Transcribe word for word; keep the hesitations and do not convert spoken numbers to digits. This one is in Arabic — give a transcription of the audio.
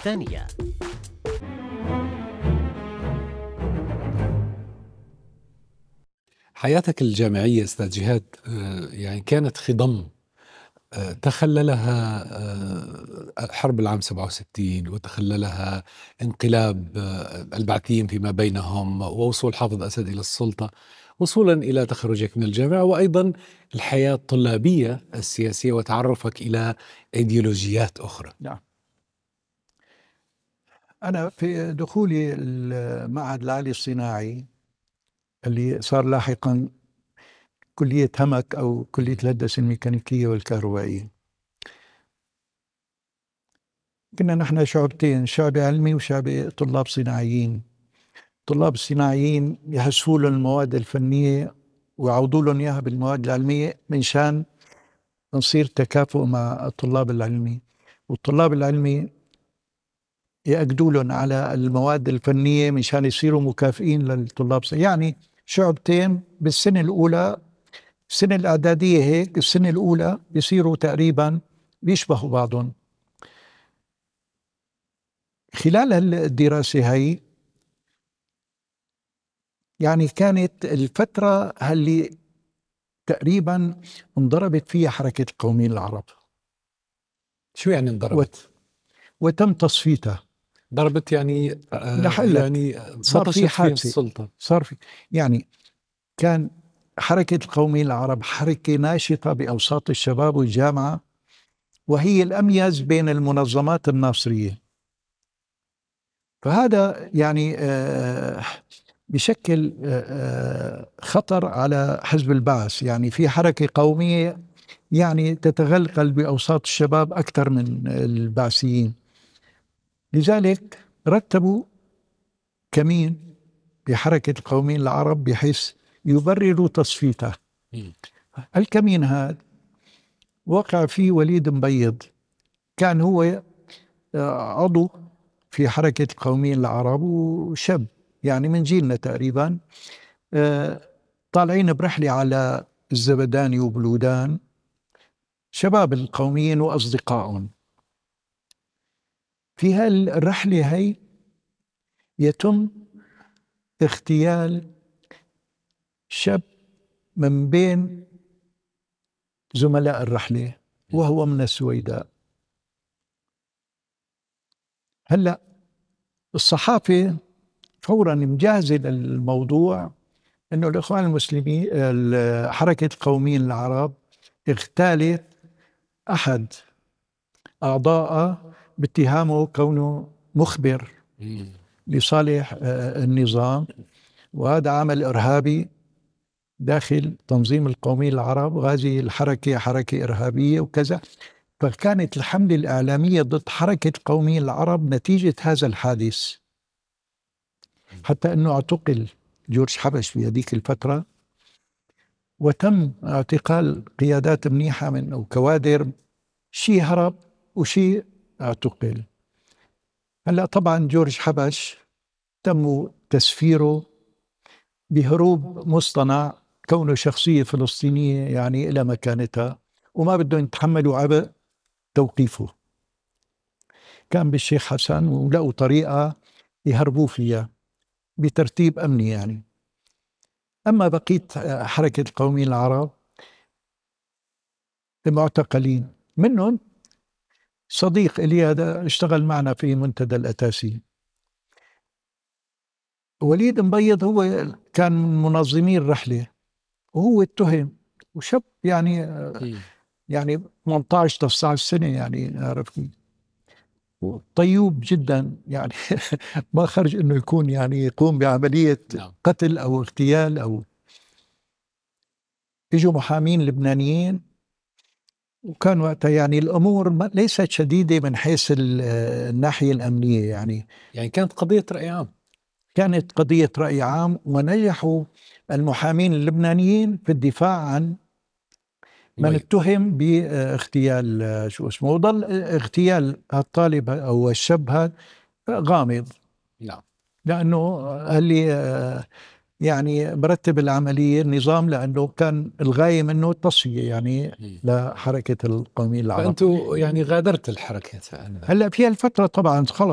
الثانية. حياتك الجامعية أستاذ جهاد يعني كانت خضم تخللها حرب العام سبعة وستين، وتخللها انقلاب البعثيين فيما بينهم، ووصول حافظ أسد إلى السلطة، وصولا إلى تخرجك من الجامعة، وأيضا الحياة الطلابية السياسية وتعرفك إلى إيديولوجيات أخرى. نعم. أنا في دخولي المعهد العالي الصناعي اللي صار لاحقا كلية همك أو كلية الهندسة الميكانيكية والكهربائية، كنا نحن شعبتين، شعبة علمي وشعبة طلاب صناعيين. طلاب الصناعيين يحسفوا لهم المواد الفنية ويعوضوا لهم إياها بالمواد العلمية من شان نصير تكافؤ مع الطلاب العلمي، والطلاب العلمي يأكدوا لهم على المواد الفنية مشان يصيروا مكافئين للطلاب. يعني شعبتين بالسنة الأولى، السنة الإعدادية هيك، السنة الأولى بيصيروا تقريبا بيشبهوا بعضهم. خلال الدراسة هاي يعني كانت الفترة اللي تقريبا انضربت فيها حركة القوميين العرب. شو يعني انضربت؟ وتم تصفيتها. ضربت يعني آه يعني صار في حادثة، السلطة. صار في يعني كان حركة القوميين العرب حركة ناشطة بأوساط الشباب والجامعة، وهي الأميز بين المنظمات الناصرية. فهذا يعني آه بشكل آه خطر على حزب البعث. يعني في حركة قومية يعني تتغلغل بأوساط الشباب أكثر من البعثيين، لذلك رتبوا كمين بحركة القوميين العرب بحيث يبرروا تصفيته. الكمين هذا وقع فيه وليد مبيض، كان هو عضو في حركة القوميين العرب وشاب يعني من جيلنا تقريبا، طالعين برحلة على الزبداني وبلودان، شباب القوميين وأصدقائهم. في هالرحلة هي يتم اغتيال شاب من بين زملاء الرحلة وهو من السويداء. هلأ الصحافة فورا مجهزة للموضوع أنه الإخوان المسلمين حركة القوميين العرب اغتالت أحد أعضاء باتهامه كونه مخبر لصالح النظام، وهذا عمل إرهابي داخل تنظيم القوميين العرب، وهذه الحركة حركة إرهابية وكذا. فكانت الحملة الإعلامية ضد حركة القوميين العرب نتيجة هذا الحادث، حتى أنه اعتقل جورج حبش في هذيك الفترة، وتم اعتقال قيادات منيحة من أو كوادر، شيء هرب وشيء اعتقل. هلأ طبعا جورج حبش تم تسفيره بهروب مصطنع كونه شخصية فلسطينية يعني إلى مكانتها، وما بدهم يتحملوا عبء توقيفه. كان بالشيخ حسن ولقوا طريقة يهربوا فيها بترتيب أمني يعني. أما بقيت حركة القوميين العرب المعتقلين، منهم صديق إلي هذا اشتغل معنا في منتدى الأتاسي، وليد مبيض هو كان من منظمين الرحلة، وهو اتهم وشاب يعني يعني ثمانية عشر تسعة عشر سنة يعني، عرفت، طيوب جدا يعني ما خرج انه يكون يعني يقوم بعملية قتل او اغتيال. او اجوا محامين لبنانيين، وكان وقتها يعني الامور ليست شديدة من حيث الناحية الامنية. يعني يعني كانت قضية رأي عام، كانت قضية رأي عام، ونجحوا المحامين اللبنانيين في الدفاع عن من اتهم باغتيال شو اسمه، وظل اغتيال الطالب او الشاب هذا غامض. نعم. لانه اللي يعني برتب العمليه النظام، لانه كان الغايه منه تصفيه يعني لحركه القوميين العرب. فانتوا يعني غادرت الحركه. هلا في هالفتره طبعا خلص